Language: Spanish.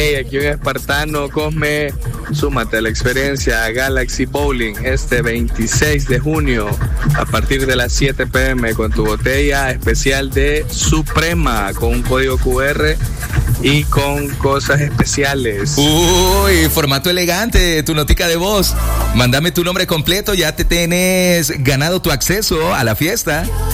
Hey, aquí un espartano, Cosme, súmate a la experiencia Galaxy Bowling este 26 de junio a partir de las 7 p.m. con tu botella especial de Suprema con un código QR y con cosas especiales. Uy, formato elegante, tu notica de voz. Mándame tu nombre completo, ya te tenés ganado tu acceso a la fiesta.